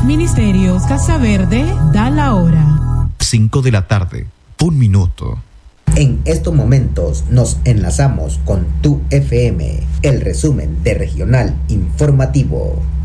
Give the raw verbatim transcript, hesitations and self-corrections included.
Ministerios Casa Verde da la hora. cinco de la tarde, un minuto. En estos momentos nos enlazamos con tu F M, el resumen de Regional Informativo.